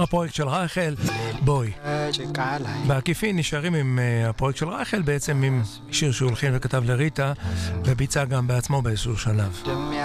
הפרויקט של רחל, בואי. בעקיפין נשארים עם הפרויקט של רחל, בעצם עם שיר שהוא הולכים וכתב לריטה, וביצע גם בעצמו באיזשהו שלב.